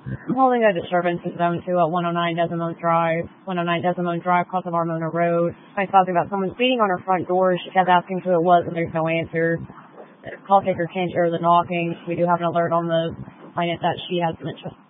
Calling a disturbance is zone 2 at 109 Desmond Drive. 109 Desmond Drive, across of Armona Road. I was talking about someone beating on her front door. She kept asking who it was, and there's no answer. The call taker can't hear the knocking. We do have an alert on the client that she has dementia.